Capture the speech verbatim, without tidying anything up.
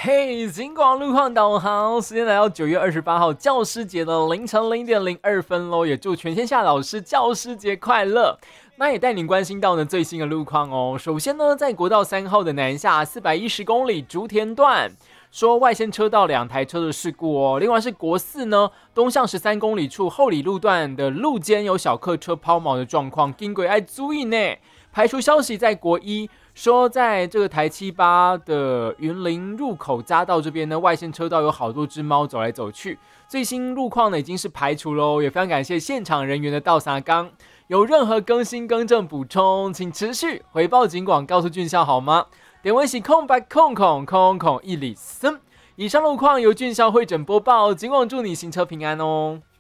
嘿，金广路况导航，时间来到九月二十八号教师节的凌晨零点零二分喽，也祝全天下老师教师节快乐。那也带您关心到呢最新的路况哦。首先呢，在国道三号的南下四百一十公里竹田段，说外线车道两台车的事故哦。另外是国四呢东向十三公里处后里路段的路肩有小客车抛锚的状况，经过要注意呢。排除消息，在国一说，在这个台七八的云林入口匝道这边呢，外线车道有好多只猫走来走去。最新路况呢已经是排除喽，也非常感谢现场人员的到撒刚。有任何更新更正补充，请持续回报警广，告诉俊校好吗？点位是空白空空空空一里森。以上路况由俊校会诊播报，警广祝你行车平安哦。